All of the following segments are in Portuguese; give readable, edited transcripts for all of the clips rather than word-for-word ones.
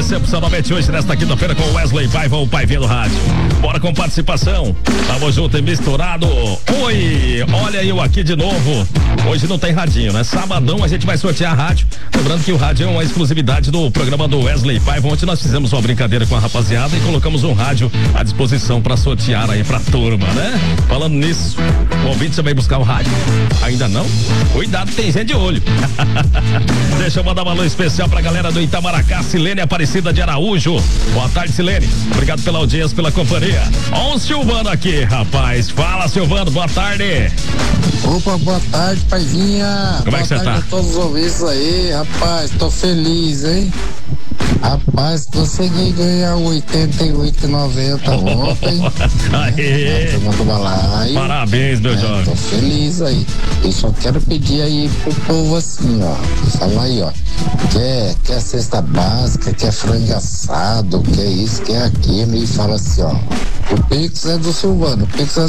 excepcionalmente hoje, nesta quinta-feira, com o Wesley Paiva, o Paivinha do rádio. Bora com participação. Tamo junto e misturado. Oi, olha eu aqui de novo. Hoje não tem radinho, né? Sabadão a gente vai sortear a rádio. Lembrando que o rádio é uma exclusividade do programa do Wesley Paiva. Ontem nós fizemos uma brincadeira com a rapaziada e colocamos um rádio à disposição pra sortear aí pra turma, né? Falando nisso, o ouvinte você vai buscar o rádio. Ainda não? Cuidado, tem gente de olho. Deixa eu mandar um alô especial pra galera do Itamaracá, Silene Aparecida de Araújo. Boa tarde, Silene. Obrigado pela audiência, pela companhia. Ó o Silvano aqui, rapaz. Fala, Silvano, boa tarde. Opa, boa tarde, Paivinha. Como é que você tá? Boa tarde a todos os ouvintes aí, rapaz, tô feliz, hein? Rapaz, consegui ganhar 88,90 ontem. Aê. Parabéns, meu jovem. Tô feliz aí. Eu só quero pedir aí pro povo assim, ó. Fala aí, ó. Quer cesta básica, quer frango assado, quer isso, quer aquilo. E fala assim, ó. O Pix é do Silvano,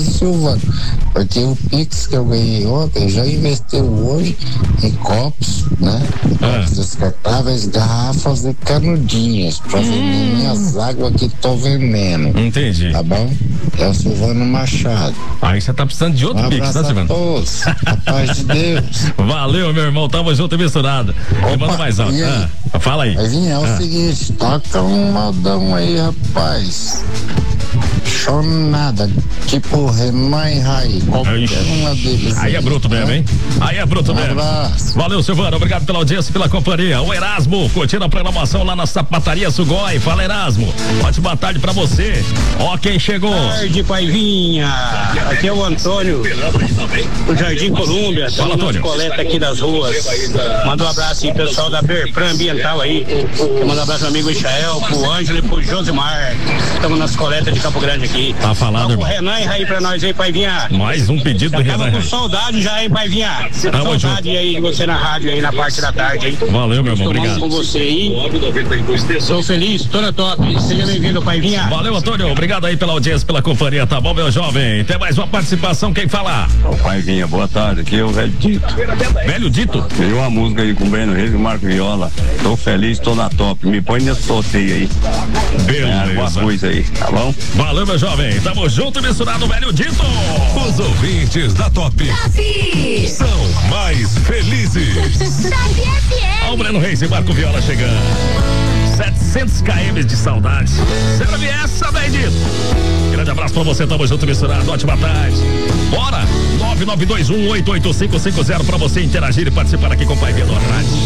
porque o Pix que eu ganhei ontem já investiu hoje em copos, né? Copos descartáveis, garrafas e canudinhas pra vender minhas águas que tô vendendo. Entendi. Tá bom? É o Silvano Machado. Aí você tá precisando de outro Pix, né, Silvano? Todos, a paz de Deus. Valeu, meu irmão, tamo junto e misturado. E manda mais alto. Fala aí. Vai vir, é o seguinte, toca um modão aí, rapaz. Show nada, tipo Renan e Raí, qualquer uma deles. Aí é bruto mesmo, hein? Aí é bruto mesmo. Abraço. Valeu, Silvano, obrigado pela audiência e pela companhia. O Erasmo, curtindo a programação lá na Sapataria Sugoi. Fala, Erasmo, ótima tarde pra você. Ó quem chegou. Boa tarde, Paivinha. Aqui é o Antônio, do Jardim Colúmbia. Fala, Antônio. Coleta aqui das ruas. Manda um abraço aí, pessoal da Berpran Ambiental aí. Manda um abraço pro amigo Israel, pro Ângelo e pro Josimar. Estamos nas coletas de Campo Grande aqui. Tá falado, irmão. O Renan e Raí pra nós aí, Paivinha. Mais um pedido do Renan. Com saudade já, hein, Paivinha. Tamo Saudade junto. aí de você na rádio aí, na parte da tarde, hein. Valeu, meu irmão, obrigado. Com você aí. Sou feliz, toda top. Seja bem-vindo, Paivinha. Valeu, Antônio, obrigado aí pela audiência, pela companhia, tá bom, meu jovem? Tem mais uma participação, quem fala? Ô, Paivinha, boa tarde, aqui é o Velho Dito. Velho Dito? Veio uma música aí com o Breno Reis e o Marco Viola. Tô feliz, tô na top. Me põe nesse sorteio aí. Beleza. Alguma coisa aí, tá bom? Valeu, meu jovem. Tamo junto e misturado, Velho Dito. Os ouvintes da Top são mais felizes. Ó o Breno Reis e Marco Viola chegando. 700 km de saudade. Serve essa, Velho Dito. Grande abraço pra você, tamo junto e misturado. Ótima tarde. Bora! 9921-88550 pra você interagir e participar aqui com o Paivinha do rádio.